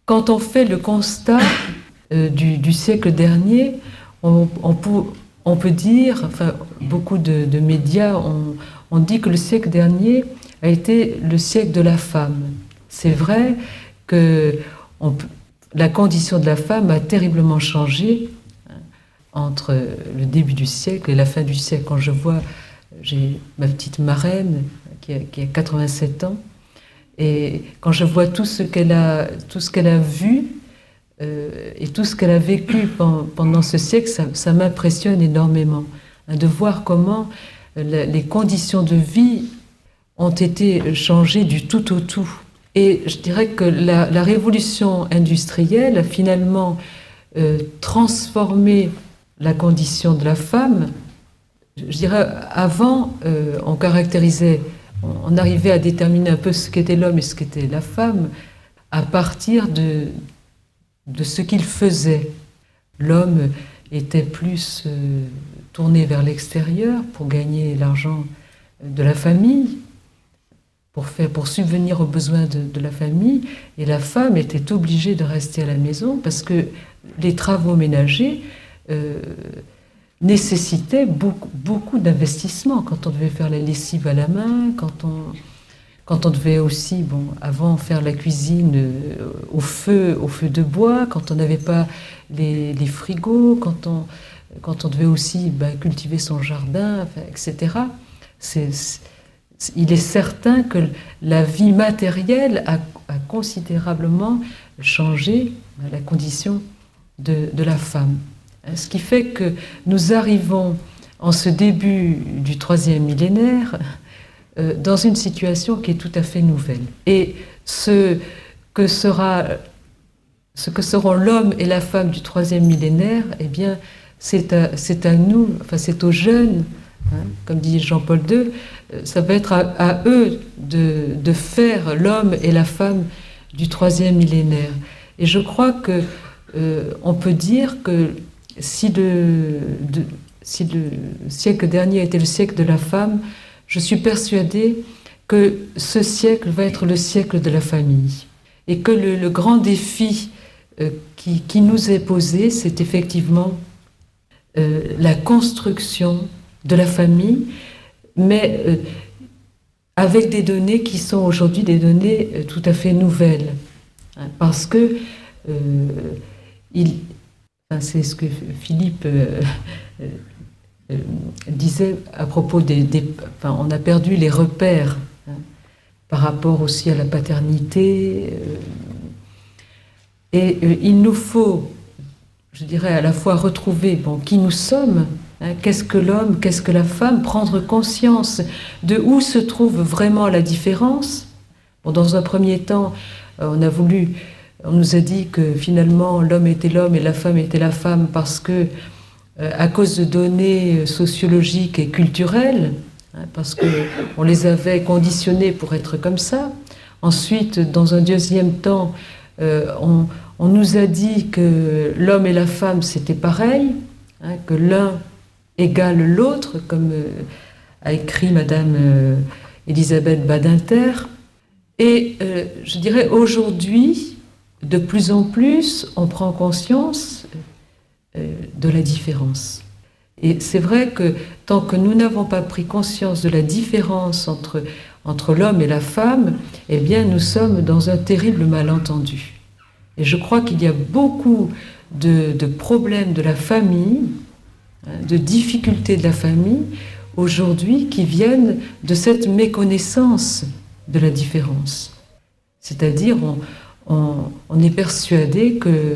quand on fait le constat du siècle dernier, on peut dire, enfin, beaucoup de médias ont dit que le siècle dernier a été le siècle de la femme. C'est vrai que la condition de la femme a terriblement changé entre le début du siècle et la fin du siècle. Quand je vois, j'ai ma petite marraine qui a 87 ans, et quand je vois tout ce qu'elle a vu et tout ce qu'elle a vécu pendant ce siècle, ça m'impressionne énormément, de voir comment les conditions de vie ont été changées du tout au tout. Et je dirais que la révolution industrielle a finalement transformé la condition de la femme. Je dirais, avant, on arrivait à déterminer un peu ce qu'était l'homme et ce qu'était la femme à partir de ce qu'il faisait. L'homme était plus tourné vers l'extérieur pour gagner l'argent de la famille, pour subvenir aux besoins de la famille, et la femme était obligée de rester à la maison parce que les travaux ménagers nécessitait beaucoup d'investissement, quand on devait faire la lessive à la main, quand on devait aussi, avant faire la cuisine au feu de bois, quand on n'avait pas les frigos, quand on devait aussi cultiver son jardin, etc. Il est certain que la vie matérielle a considérablement changé la condition de la femme. Ce qui fait que nous arrivons en ce début du 3e millénaire dans une situation qui est tout à fait nouvelle. Et ce que seront l'homme et la femme du 3e millénaire, eh bien, c'est à nous, enfin c'est aux jeunes, comme dit Jean-Paul II, ça va être à eux de faire l'homme et la femme du 3e millénaire. Et je crois que on peut dire que si le siècle dernier était le siècle de la femme, je suis persuadée que ce siècle va être le siècle de la famille. Et que le grand défi qui nous est posé, c'est effectivement la construction de la famille, mais avec des données qui sont aujourd'hui des données tout à fait nouvelles. Parce que c'est ce que Philippe disait à propos on a perdu les repères par rapport aussi à la paternité. Et il nous faut, je dirais, à la fois retrouver qui nous sommes, qu'est-ce que l'homme, qu'est-ce que la femme, prendre conscience de où se trouve vraiment la différence. Dans un premier temps, on nous a dit que finalement l'homme était l'homme et la femme était la femme parce que, à cause de données sociologiques et culturelles, parce qu'on les avait conditionnés pour être comme ça. Ensuite, dans un deuxième temps, on nous a dit que l'homme et la femme c'était pareil, que l'un égale l'autre, comme a écrit Madame Elisabeth Badinter. Et je dirais aujourd'hui, de plus en plus, on prend conscience de la différence. Et c'est vrai que tant que nous n'avons pas pris conscience de la différence entre l'homme et la femme, eh bien nous sommes dans un terrible malentendu. Et je crois qu'il y a beaucoup de problèmes de la famille, de difficultés de la famille, aujourd'hui, qui viennent de cette méconnaissance de la différence. C'est-à-dire, on est persuadé que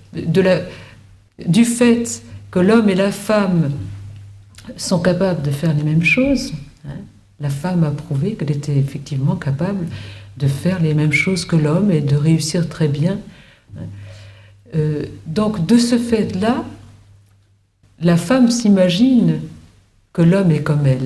du fait que l'homme et la femme sont capables de faire les mêmes choses, la femme a prouvé qu'elle était effectivement capable de faire les mêmes choses que l'homme et de réussir très bien. Donc, de ce fait-là, la femme s'imagine que l'homme est comme elle.